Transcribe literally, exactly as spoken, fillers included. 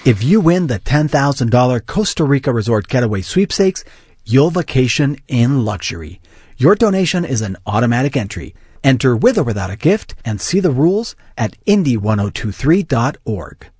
If you win the ten thousand dollars Costa Rica Resort Getaway Sweepstakes, you'll vacation in luxury. Your donation is an automatic entry. Enter with or without a gift and see the rules at Indy ten twenty-three dot org.